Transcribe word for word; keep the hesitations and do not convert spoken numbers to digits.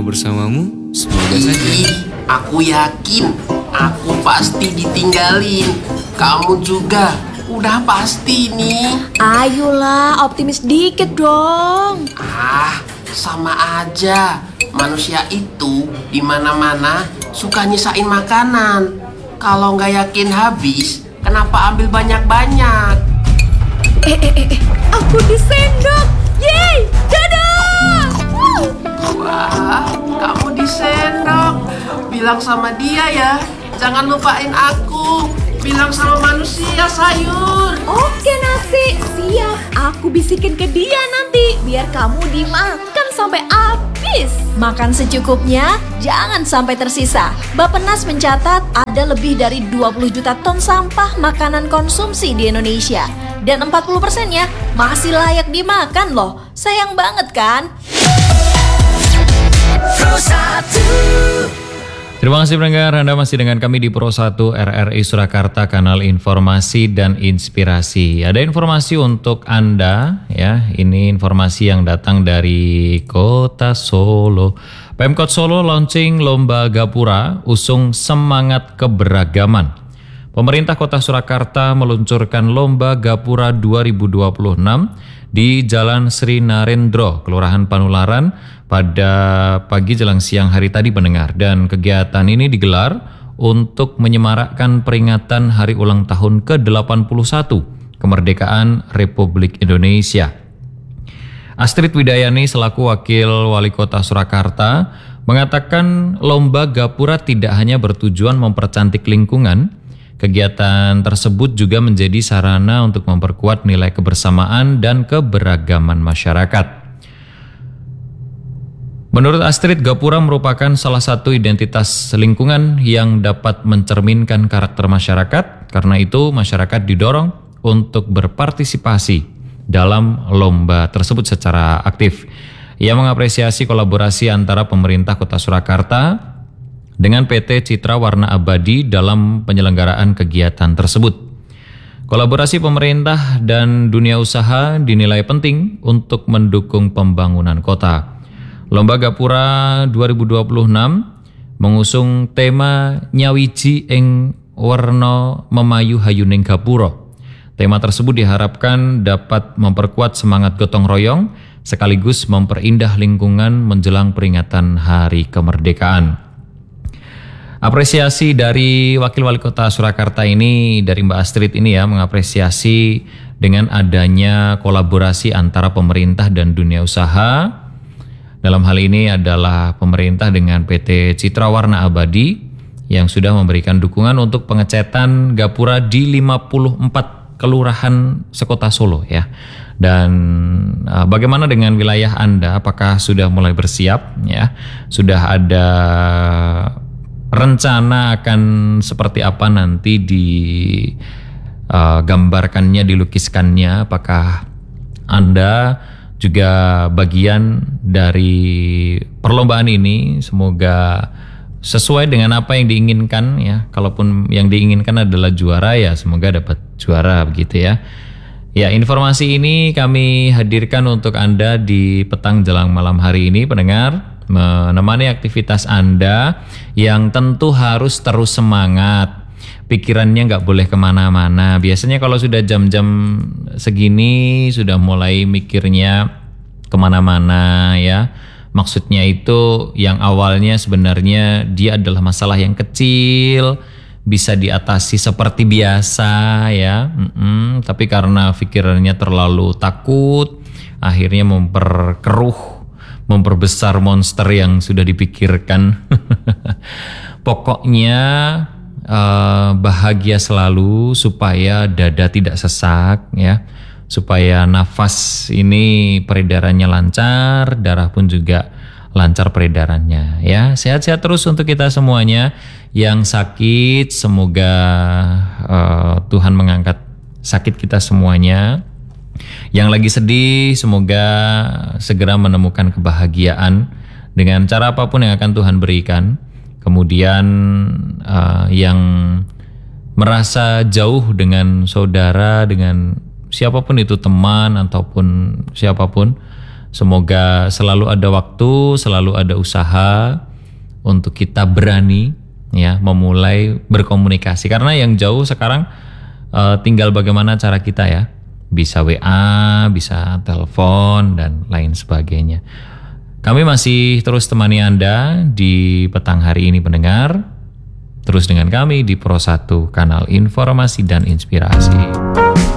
bersamamu. Semoga saja. Ih, aku yakin aku pasti ditinggalin. Kamu juga udah pasti nih. Ayolah, optimis dikit dong. Ah, sama aja. Manusia itu di mana-mana suka nyisain makanan. Kalau nggak yakin habis, kenapa ambil banyak-banyak? Eh, eh, eh, eh, aku disendok. Yeay, dadah. Woo. Wah, kamu disendok. Bilang sama dia ya, jangan lupain aku. Bilang sama manusia sayur. Oke nasi, siap. Aku bisikin ke dia nanti, biar kamu dimakan sampai habis. Makan secukupnya, jangan sampai tersisa. Bappenas mencatat ada lebih dari dua puluh juta ton sampah makanan konsumsi di Indonesia. Dan empat puluh persennya masih layak dimakan loh. Sayang banget kan? Terima kasih pendengar, Anda masih dengan kami di Pro satu R R I Surakarta, kanal informasi dan inspirasi. Ada informasi untuk Anda ya, ini informasi yang datang dari Kota Solo. Pemkot Solo launching Lomba Gapura usung semangat keberagaman. Pemerintah Kota Surakarta meluncurkan Lomba Gapura dua ribu dua puluh enam di Jalan Sri Narendra, Kelurahan Panularan pada pagi jelang siang hari tadi pendengar. Dan kegiatan ini digelar untuk menyemarakkan peringatan hari ulang tahun ke delapan puluh satu kemerdekaan Republik Indonesia. Astrid Widayani selaku Wakil Wali Kota Surakarta mengatakan Lomba Gapura tidak hanya bertujuan mempercantik lingkungan. Kegiatan tersebut juga menjadi sarana untuk memperkuat nilai kebersamaan dan keberagaman masyarakat. Menurut Astrid, Gapura merupakan salah satu identitas lingkungan yang dapat mencerminkan karakter masyarakat. Karena itu, masyarakat didorong untuk berpartisipasi dalam lomba tersebut secara aktif. Ia mengapresiasi kolaborasi antara pemerintah Kota Surakarta dengan P T Citra Warna Abadi dalam penyelenggaraan kegiatan tersebut. Kolaborasi pemerintah dan dunia usaha dinilai penting untuk mendukung pembangunan kota. Lomba Gapura dua ribu dua puluh enam mengusung tema Nyawiji ing Werna Memayu Hayuning Gapura. Tema tersebut diharapkan dapat memperkuat semangat gotong royong sekaligus memperindah lingkungan menjelang peringatan Hari Kemerdekaan. Apresiasi dari Wakil Wali Kota Surakarta ini, dari Mbak Astrid ini ya, mengapresiasi dengan adanya kolaborasi antara pemerintah dan dunia usaha. Dalam hal ini adalah pemerintah dengan P T Citra Warna Abadi yang sudah memberikan dukungan untuk pengecetan Gapura di lima puluh empat kelurahan sekota Solo ya. Dan uh, bagaimana dengan wilayah Anda? Apakah sudah mulai bersiap ya? Sudah ada rencana akan seperti apa nanti digambarkannya, uh, dilukiskannya? Apakah Anda juga bagian dari perlombaan ini? Semoga sesuai dengan apa yang diinginkan ya. Kalaupun yang diinginkan adalah juara ya, semoga dapat juara begitu ya. Ya, informasi ini kami hadirkan untuk Anda di petang jelang malam hari ini pendengar, menemani aktivitas Anda yang tentu harus terus semangat. Pikirannya nggak boleh kemana-mana. Biasanya kalau sudah jam-jam segini sudah mulai mikirnya kemana-mana ya. Maksudnya itu yang awalnya sebenarnya dia adalah masalah yang kecil, bisa diatasi seperti biasa ya. Mm-mm, tapi karena pikirannya terlalu takut, akhirnya memperkeruh, memperbesar monster yang sudah dipikirkan. Pokoknya uh, bahagia selalu supaya dada tidak sesak ya, supaya nafas ini peredarannya lancar, darah pun juga lancar peredarannya ya. Sehat-sehat terus untuk kita semuanya. Yang sakit semoga uh, Tuhan mengangkat sakit kita semuanya. Yang lagi sedih semoga segera menemukan kebahagiaan dengan cara apapun yang akan Tuhan berikan. Kemudian uh, yang merasa jauh dengan saudara, dengan siapapun itu, teman ataupun siapapun, Semoga selalu ada waktu, selalu ada usaha untuk kita berani ya memulai berkomunikasi. Karena yang jauh sekarang uh, tinggal bagaimana cara kita ya. Bisa W A, bisa telepon dan lain sebagainya. Kami masih terus temani Anda di petang hari ini pendengar. Terus dengan kami di Pro satu Kanal Informasi dan Inspirasi.